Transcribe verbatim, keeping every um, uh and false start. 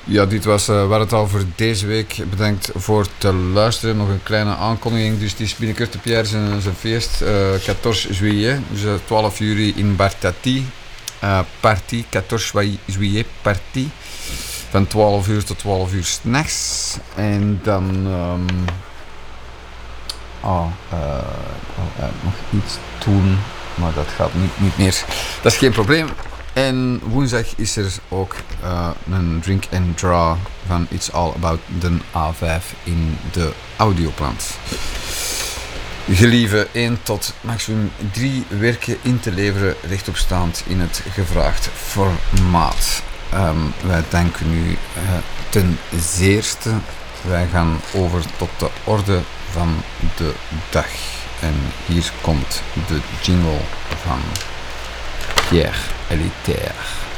Ja, dit was uh, waar het al voor deze week. Bedankt voor te luisteren. Nog een kleine aankondiging. Dus het is binnenkort op jaar zijn, zijn feest. Uh, veertien juillet. Dus uh, twaalf juli in Bartati. Uh, party. veertien juillet. Party. Van twaalf uur tot twaalf uur 's nachts. En dan... Um, oh, uh, oh, uh, nog iets doen. Maar dat gaat niet, niet meer. Dat is geen probleem. En woensdag is er ook uh, een drink and draw van It's All About the A vijf in de Audioplant. Gelieve één tot maximum drie werken in te leveren, rechtopstaand in het gevraagd formaat. Um, wij danken u uh, ten zeerste. Wij gaan over tot de orde van de dag. En hier komt de jingle van Pierre Elitaire.